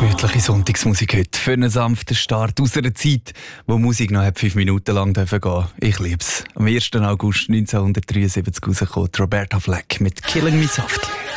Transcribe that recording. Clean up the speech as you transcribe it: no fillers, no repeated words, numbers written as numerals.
Gemütliche Sonntagsmusik heute. Für einen sanften Start aus einer Zeit, wo Musik noch 5 Minuten lang gehen darf. Ich lieb's. Am 1. August 1973 rausgekommen Roberta Fleck mit «Killing Me Softly».